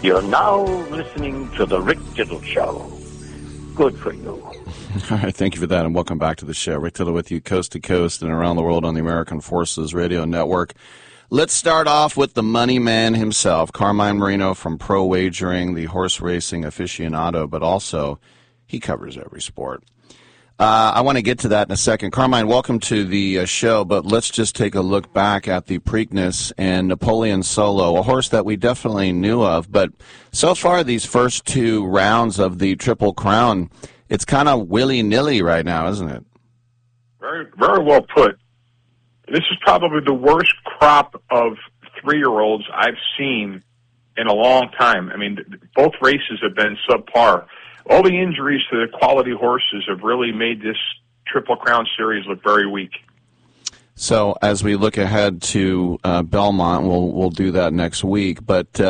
You're now listening to The Rick Tittle Show. Good for you. All right, thank you for that, and welcome back to the show. Rick Tittle with you coast to coast and around the world on the American Forces Radio Network. Let's start off with the money man himself, Carmine Marino from Pro Wagering, the horse racing aficionado, but also he covers every sport. I want to get to that in a second. Carmine, welcome to the show, but let's just take a look back at the Preakness and Napoleon Solo, a horse that we definitely knew of, but so far these first two rounds of the Triple Crown, it's kind of willy-nilly right now, isn't it? Very, very well put. This is probably the worst crop of 3-year-olds I've seen in a long time. I mean, both races have been subpar. All the injuries to the quality horses have really made this Triple Crown series look very weak. So as we look ahead to Belmont, we'll do that next week. But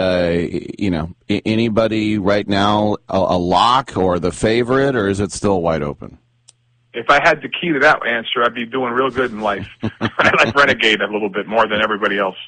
anybody right now a lock or the favorite, or is it still wide open? If I had the key to that answer, I'd be doing real good in life. I like Renegade a little bit more than everybody else.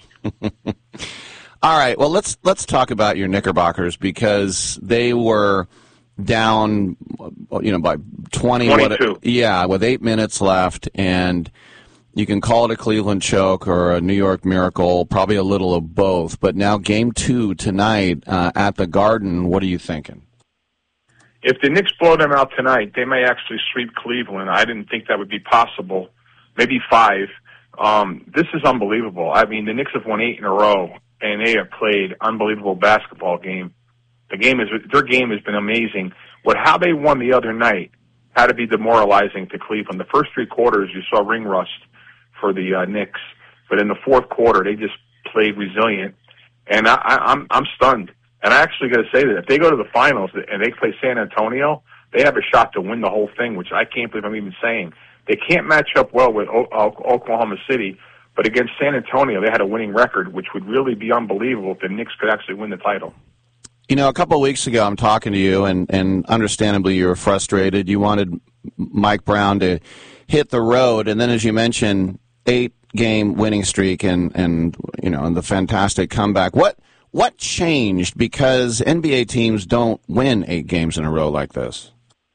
All right. Well, let's talk about your Knickerbockers, because they were down, by 22. With 8 minutes left, and you can call it a Cleveland choke or a New York miracle, probably a little of both. But now game 2 tonight at the Garden, what are you thinking? If the Knicks blow them out tonight, they may actually sweep Cleveland. I didn't think that would be possible. Maybe 5. This is unbelievable. I mean, the Knicks have won 8 in a row, and they have played unbelievable basketball game. Their game has been amazing. How they won the other night had to be demoralizing to Cleveland. The first 3 quarters, you saw ring rust for the Knicks, but in the fourth quarter, they just played resilient, and I'm stunned. And I actually got to say that if they go to the finals and they play San Antonio, they have a shot to win the whole thing, which I can't believe I'm even saying. They can't match up well with Oklahoma City, but against San Antonio, they had a winning record, which would really be unbelievable if the Knicks could actually win the title. A couple of weeks ago, I'm talking to you, and understandably, you were frustrated. You wanted Mike Brown to hit the road, and then, as you mentioned, 8-game winning streak and the fantastic comeback. What changed? Because NBA teams don't win 8 games in a row like this.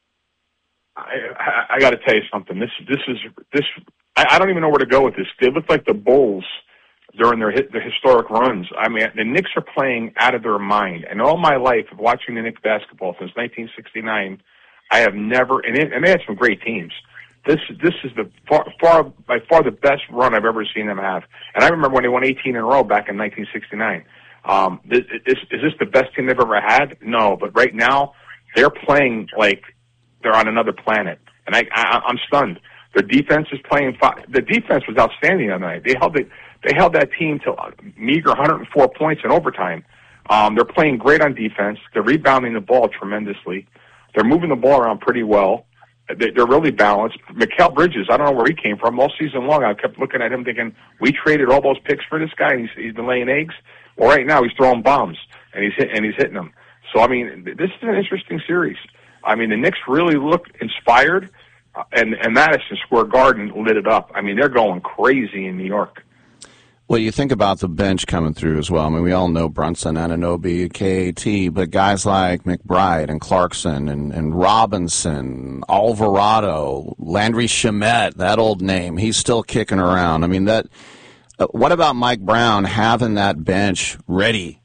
I got to tell you something. I don't even know where to go with this. They look like the Bulls during their historic runs. I mean, the Knicks are playing out of their mind. And all my life of watching the Knicks basketball since 1969, I have never, and they had some great teams. This is by far the best run I've ever seen them have. And I remember when they won 18 in a row back in 1969. Is this the best team they've ever had? No, but right now they're playing like they're on another planet, and I'm stunned. Their defense is playing. The defense was outstanding that night. They held that team to a meager 104 points in overtime. They're playing great on defense. They're rebounding the ball tremendously. They're moving the ball around pretty well. They're really balanced. Mikal Bridges, I don't know where he came from. All season long, I kept looking at him thinking, we traded all those picks for this guy, and he's been laying eggs. Well, right now he's throwing bombs, and he's hitting them. So, I mean, this is an interesting series. I mean, the Knicks really look inspired, and Madison Square Garden lit it up. I mean, they're going crazy in New York. Well, you think about the bench coming through as well. I mean, we all know Brunson, Anunoby, KAT, but guys like McBride and Clarkson and Robinson, Alvarado, Landry Shamet, that old name, he's still kicking around. I mean, what about Mike Brown having that bench ready?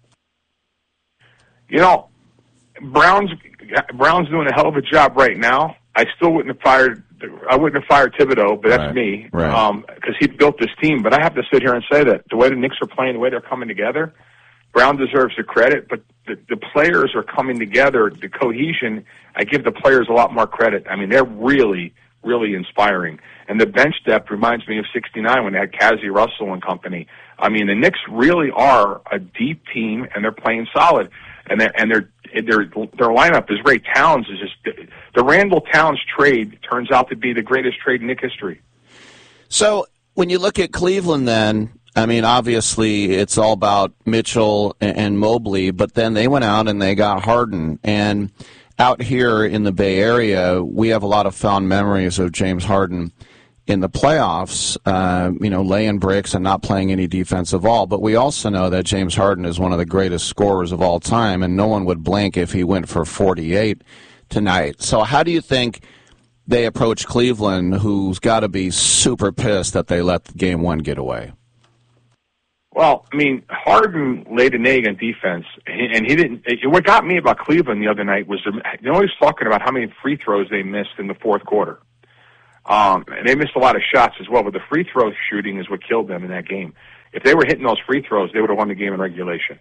Brown's doing a hell of a job right now. I wouldn't have fired Thibodeau, but that's right, me, right. Because he built this team. But I have to sit here and say that the way the Knicks are playing, the way they're coming together, Brown deserves the credit. But the players are coming together. The cohesion, I give the players a lot more credit. I mean, they're really, really inspiring. And the bench depth reminds me of '69 when they had Cassie Russell and company. I mean, the Knicks really are a deep team, and they're playing solid. And their lineup is great. Towns is just the Randall Towns trade turns out to be the greatest trade in Knicks history. So when you look at Cleveland, then I mean, obviously it's all about Mitchell and Mobley, but then they went out and they got Harden. And out here in the Bay Area, we have a lot of fond memories of James Harden in the playoffs, laying bricks and not playing any defense at all. But we also know that James Harden is one of the greatest scorers of all time, and no one would blink if he went for 48 tonight. So how do you think they approach Cleveland, who's got to be super pissed that they let Game 1 get away? Well, I mean, Harden laid an egg on defense, and he didn't. What got me about Cleveland the other night was they're always talking about how many free throws they missed in the fourth quarter. And they missed a lot of shots as well, but the free throw shooting is what killed them in that game. If they were hitting those free throws, they would have won the game in regulation.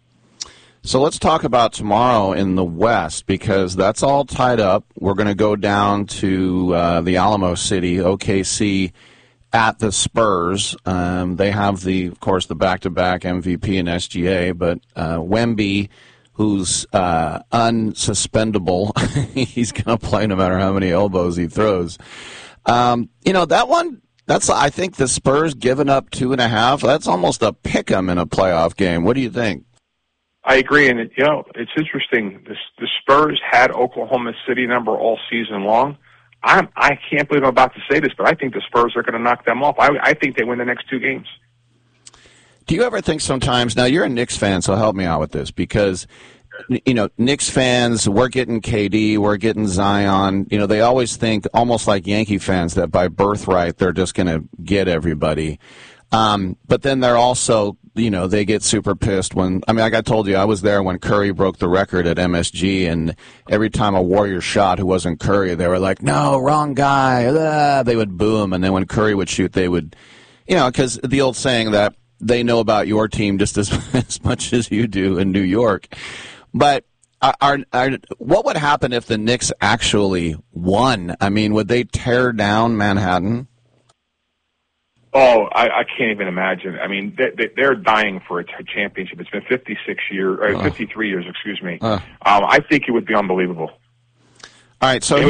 So let's talk about tomorrow in the West, because that's all tied up. We're going to go down to the Alamo City, OKC, at the Spurs. They have, of course, the back-to-back MVP and SGA, but Wemby, who's unsuspendable, he's going to play no matter how many elbows he throws. That one, I think the Spurs giving up 2.5, that's almost a pick-em in a playoff game. What do you think? I agree, and it's interesting. The Spurs had Oklahoma City number all season long. I can't believe I'm about to say this, but I think the Spurs are going to knock them off. I think they win the next 2 games. Do you ever think sometimes, now you're a Knicks fan, so help me out with this, because, Knicks fans, we're getting KD, we're getting Zion, they always think, almost like Yankee fans, that by birthright they're just going to get everybody. But then they're also, they get super pissed when, like I told you, I was there when Curry broke the record at MSG, and every time a Warrior shot who wasn't Curry, they were like, no, wrong guy, they would boo him, and then when Curry would shoot, they would, because the old saying that they know about your team just as much as you do in New York. But what would happen if the Knicks actually won? Would they tear down Manhattan? Oh, I can't even imagine. They're dying for a championship. It's been 53 years, excuse me. I think it would be unbelievable. All right, so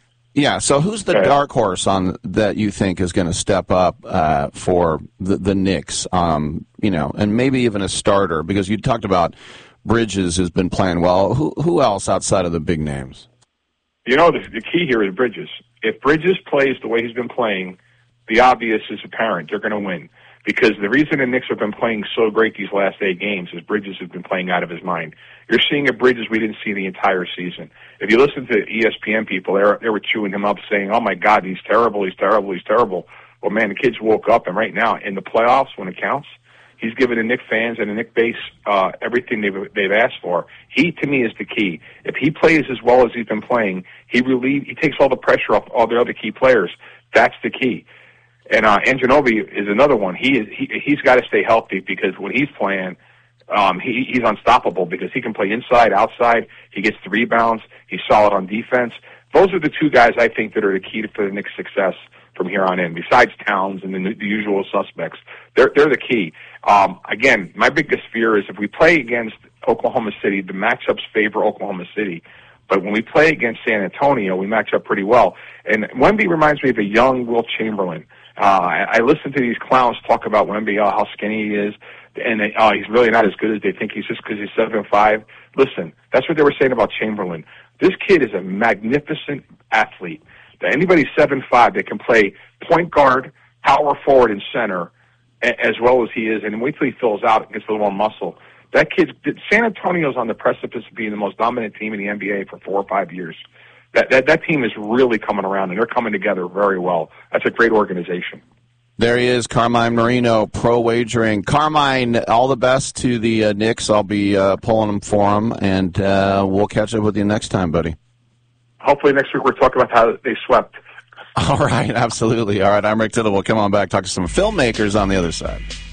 so who's the dark horse on that you think is going to step up for the Knicks? And maybe even a starter, because you talked about Bridges has been playing well. Who else outside of the big names? The key here is Bridges. If Bridges plays the way he's been playing, the obvious is apparent. They're going to win. Because the reason the Knicks have been playing so great these last 8 games is Bridges has been playing out of his mind. You're seeing a Bridges we didn't see the entire season. If you listen to ESPN people, they were chewing him up, saying, oh, my God, he's terrible, he's terrible, he's terrible. Well, man, the kids woke up, and right now, in the playoffs, when it counts, he's given the Knicks fans and the Knicks base everything they've asked for. He, to me, is the key. If he plays as well as he's been playing, he takes all the pressure off all the other key players. That's the key. And Anunoby is another one. He's got to stay healthy, because when he's playing, he's unstoppable, because he can play inside, outside. He gets the rebounds. He's solid on defense. Those are the 2 guys I think that are the key for the Knicks' success from here on in. Besides Towns and the usual suspects, they're the key. Again, my biggest fear is if we play against Oklahoma City, the matchups favor Oklahoma City. But when we play against San Antonio, we match up pretty well. And Wemby reminds me of a young Wilt Chamberlain. I listen to these clowns talk about Wemby, how skinny he is, and he's really not as good as they think he's just because he's 7'5". Listen, that's what they were saying about Chamberlain. This kid is a magnificent athlete. Anybody 7'5" that can play point guard, power forward, and center as well as he is, and wait till he fills out and gets a little more muscle. That kid's San Antonio's on the precipice of being the most dominant team in the NBA for 4 or 5 years. That team is really coming around, and they're coming together very well. That's a great organization. There he is, Carmine Marino, Pro Wagering. Carmine, all the best to the Knicks. I'll be pulling them for them, and we'll catch up with you next time, buddy. Hopefully next week we're talking about how they swept. All right, absolutely. All right, I'm Rick Tittle. We'll come on back, talk to some filmmakers on the other side.